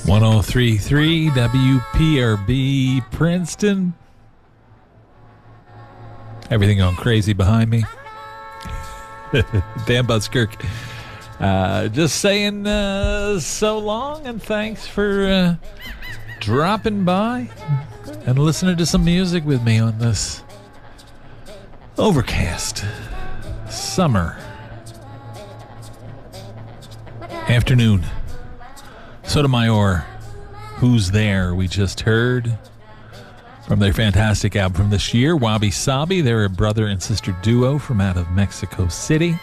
103.3 WPRB Princeton. Everything going crazy behind me. Dan Buskirk. Just saying so long and thanks for dropping by and listening to some music with me on this overcast summer afternoon. Sotomayor, Who's There, we just heard from their fantastic album from this year, Wabi Sabi. They're a brother and sister duo from out of Mexico City.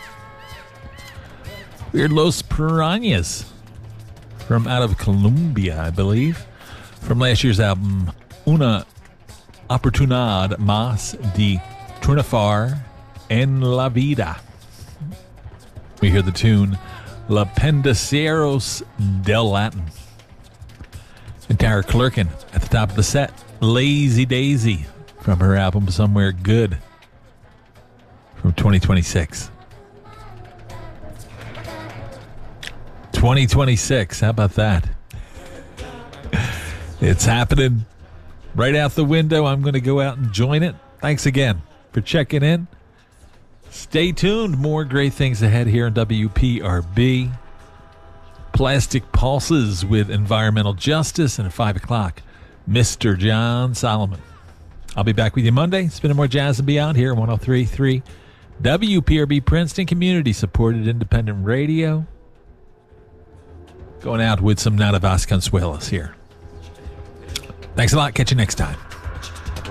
We heard Los Piranhas from out of Colombia, I believe, from last year's album, Una Oportunidad Más de Triunfar en la Vida. We hear the tune La Pendaceros del Latin. And Tara Clerkin at the top of the set, Lazy Daisy from her album Somewhere Good from 2026. 2026, how about that? It's happening right out the window. I'm going to go out and join it. Thanks again for checking in. Stay tuned. More great things ahead here on WPRB. Plastic Pulses with Environmental Justice, and at 5 o'clock, Mr. John Solomon. I'll be back with you Monday, spinning more jazz and beyond here on 103.3 WPRB Princeton, community-supported independent radio. Going out with some Nada Vasconcelos here. Thanks a lot. Catch you next time.